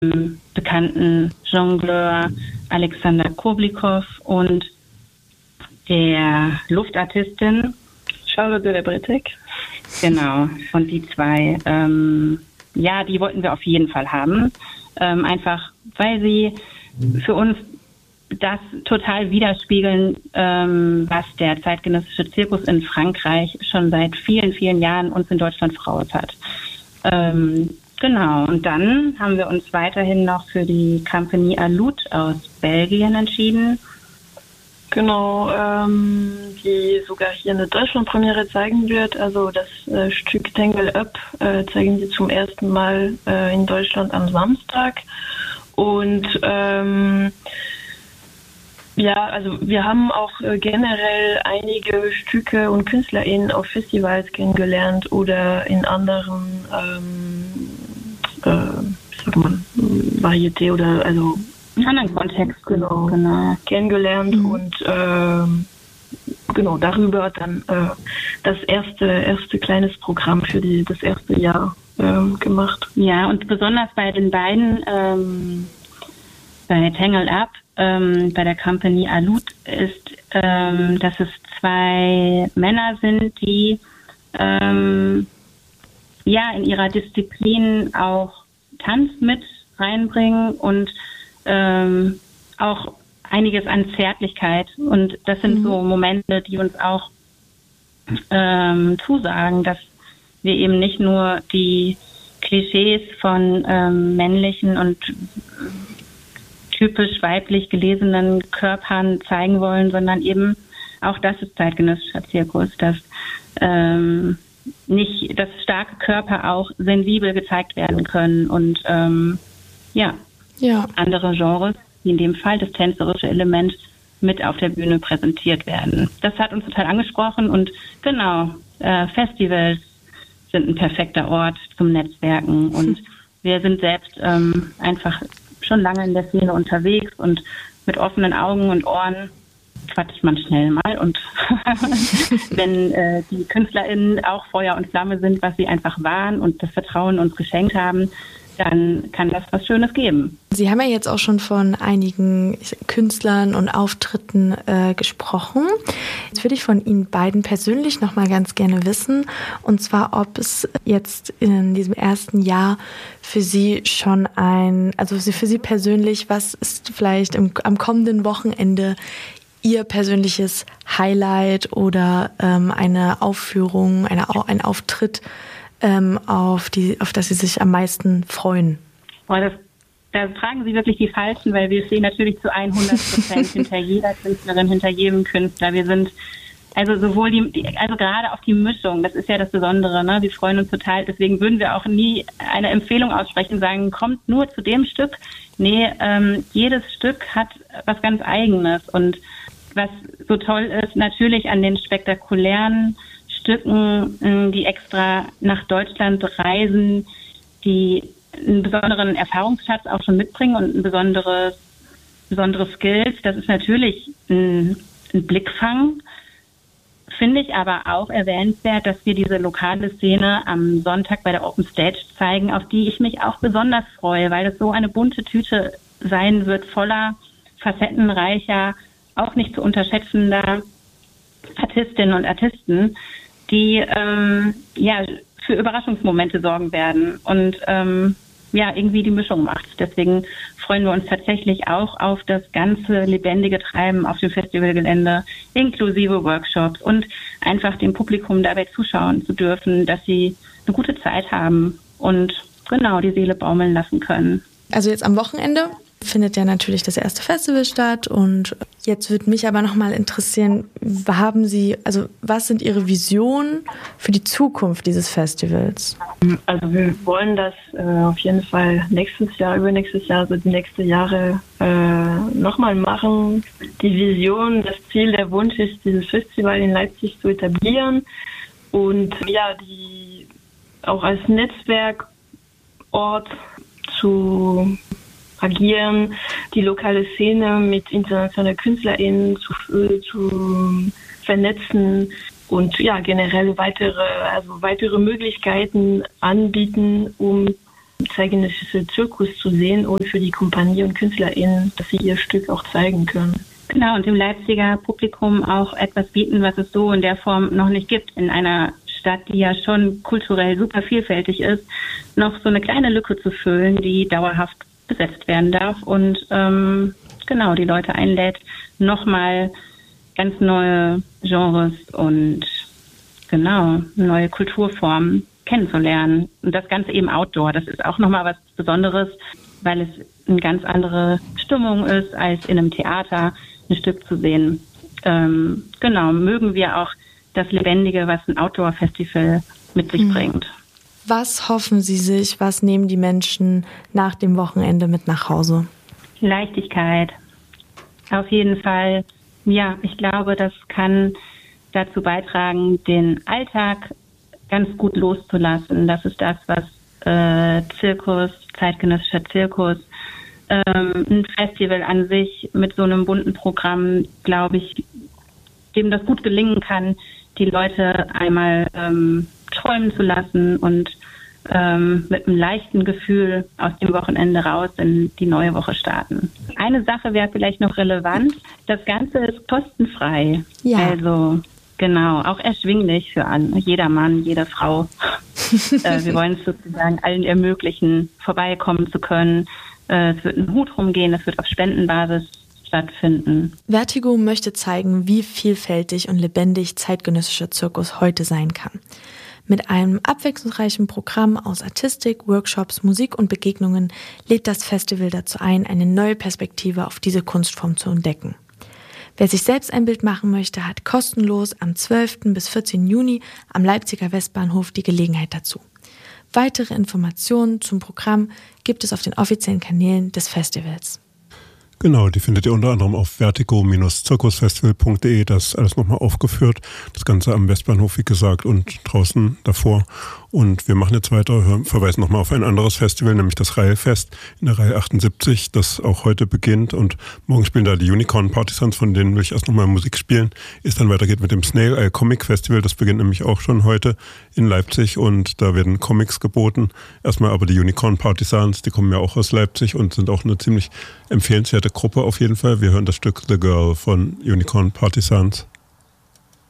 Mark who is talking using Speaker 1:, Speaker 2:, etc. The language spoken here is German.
Speaker 1: bekannten Jongleur Alexander Koblikow und der Luftartistin
Speaker 2: Charlotte de la Bretèque.
Speaker 1: Genau, und die zwei, die wollten wir auf jeden Fall haben. Einfach, weil sie für uns das total widerspiegeln, was der zeitgenössische Zirkus in Frankreich schon seit vielen, vielen Jahren uns in Deutschland voraus hat. Genau, und dann haben wir uns weiterhin noch für die Compagnie Aloud aus Belgien entschieden.
Speaker 2: Genau, die sogar hier eine Deutschlandpremiere zeigen wird. Also das Stück Tangle Up zeigen sie zum ersten Mal in Deutschland am Samstag. Und also wir haben auch generell einige Stücke und KünstlerInnen auf Festivals kennengelernt oder in anderen Varieté oder also
Speaker 1: in anderen Kontext
Speaker 2: genau kennengelernt und darüber dann das erste kleines Programm für das erste Jahr gemacht.
Speaker 1: Ja, und besonders bei den beiden bei Tangled Up bei der Compagnie Aloud ist, dass es zwei Männer sind, die in ihrer Disziplin auch Tanz mit reinbringen und auch einiges an Zärtlichkeit. Und das sind so Momente, die uns auch zusagen, dass wir eben nicht nur die Klischees von männlichen und typisch weiblich gelesenen Körpern zeigen wollen, sondern eben auch das ist zeitgenössischer Zirkus, dass nicht, dass starke Körper auch sensibel gezeigt werden können und andere Genres, wie in dem Fall das tänzerische Element, mit auf der Bühne präsentiert werden. Das hat uns total angesprochen und genau, Festivals sind ein perfekter Ort zum Netzwerken und wir sind selbst einfach schon lange in der Szene unterwegs und mit offenen Augen und Ohren quatscht man schnell mal und wenn die KünstlerInnen auch Feuer und Flamme sind, was sie einfach waren und das Vertrauen uns geschenkt haben, dann kann das was Schönes geben.
Speaker 3: Sie haben ja jetzt auch schon von einigen Künstlern und Auftritten gesprochen. Jetzt würde ich von Ihnen beiden persönlich noch mal ganz gerne wissen, und zwar, ob es jetzt in diesem ersten Jahr für Sie schon für Sie persönlich, was ist vielleicht am kommenden Wochenende Ihr persönliches Highlight oder eine Aufführung, ein Auftritt, auf das Sie sich am meisten freuen?
Speaker 1: Da fragen Sie wirklich die Falschen, weil wir stehen natürlich zu 100% hinter jeder Künstlerin, hinter jedem Künstler. Wir sind also sowohl also gerade auf die Mischung, das ist ja das Besondere, ne? Wir freuen uns total, deswegen würden wir auch nie eine Empfehlung aussprechen, sagen, kommt nur zu dem Stück. Nee, jedes Stück hat was ganz Eigenes und was so toll ist, natürlich an den spektakulären Stücken, die extra nach Deutschland reisen, die einen besonderen Erfahrungsschatz auch schon mitbringen und ein besondere Skills. Das ist natürlich ein Blickfang. Finde ich aber auch erwähnenswert, dass wir diese lokale Szene am Sonntag bei der Open Stage zeigen, auf die ich mich auch besonders freue, weil das so eine bunte Tüte sein wird, voller facettenreicher, auch nicht zu unterschätzender Artistinnen und Artisten, die für Überraschungsmomente sorgen werden und irgendwie die Mischung macht. Deswegen freuen wir uns tatsächlich auch auf das ganze lebendige Treiben auf dem Festivalgelände, inklusive Workshops und einfach dem Publikum dabei zuschauen zu dürfen, dass sie eine gute Zeit haben und genau die Seele baumeln lassen können.
Speaker 3: Also jetzt am Wochenende findet ja natürlich das erste Festival statt und jetzt würde mich aber nochmal interessieren, was sind Ihre Visionen für die Zukunft dieses Festivals?
Speaker 2: Also wir wollen das auf jeden Fall nächstes Jahr, übernächstes Jahr, also die nächsten Jahre nochmal machen. Die Vision, das Ziel, der Wunsch ist, dieses Festival in Leipzig zu etablieren und die auch als Netzwerkort zu agieren, die lokale Szene mit internationalen KünstlerInnen zu vernetzen und generell weitere Möglichkeiten anbieten, um zeitgenössische Zirkus zu sehen und für die Kompanie und KünstlerInnen, dass sie ihr Stück auch zeigen können.
Speaker 1: Genau, und dem Leipziger Publikum auch etwas bieten, was es so in der Form noch nicht gibt. In einer Stadt, die ja schon kulturell super vielfältig ist, noch so eine kleine Lücke zu füllen, die dauerhaft besetzt werden darf und genau die Leute einlädt, nochmal ganz neue Genres und genau neue Kulturformen kennenzulernen. Und das Ganze eben outdoor. Das ist auch nochmal was Besonderes, weil es eine ganz andere Stimmung ist, als in einem Theater ein Stück zu sehen. Genau, mögen wir auch das Lebendige, was ein Outdoor-Festival mit sich bringt.
Speaker 3: Was hoffen Sie sich, was nehmen die Menschen nach dem Wochenende mit nach Hause?
Speaker 1: Leichtigkeit. Auf jeden Fall. Ja, ich glaube, das kann dazu beitragen, den Alltag ganz gut loszulassen. Das ist das, was Zirkus, zeitgenössischer Zirkus, ein Festival an sich mit so einem bunten Programm, glaube ich, dem das gut gelingen kann, die Leute einmal träumen zu lassen und mit einem leichten Gefühl aus dem Wochenende raus in die neue Woche starten. Eine Sache wäre vielleicht noch relevant. Das Ganze ist kostenfrei.
Speaker 3: Ja.
Speaker 1: Also genau, auch erschwinglich für jedermann, jede Frau. Wir wollen es sozusagen allen ermöglichen, vorbeikommen zu können. Es wird ein Hut rumgehen, es wird auf Spendenbasis stattfinden.
Speaker 3: Vertigo möchte zeigen, wie vielfältig und lebendig zeitgenössischer Zirkus heute sein kann. Mit einem abwechslungsreichen Programm aus Artistik, Workshops, Musik und Begegnungen lädt das Festival dazu ein, eine neue Perspektive auf diese Kunstform zu entdecken. Wer sich selbst ein Bild machen möchte, hat kostenlos am 12. bis 14. Juni am Leipziger Westbahnhof die Gelegenheit dazu. Weitere Informationen zum Programm gibt es auf den offiziellen Kanälen des Festivals.
Speaker 4: Genau, die findet ihr unter anderem auf vertigo-zirkusfestival.de. Das ist alles nochmal aufgeführt. Das Ganze am Westbahnhof, wie gesagt, und draußen davor. Und wir machen jetzt weiter, verweisen nochmal auf ein anderes Festival, nämlich das Reilfest in der Reihe 78, das auch heute beginnt. Und morgen spielen da die Unicorn Partisans, von denen will ich erst nochmal Musik spielen. Es dann weitergeht mit dem Snail Eye Comic Festival. Das beginnt nämlich auch schon heute in Leipzig und da werden Comics geboten. Erstmal aber die Unicorn Partisans, die kommen ja auch aus Leipzig und sind auch eine ziemlich empfehlenswerte Gruppe auf jeden Fall. Wir hören das Stück The Girl von Unicorn Partisans.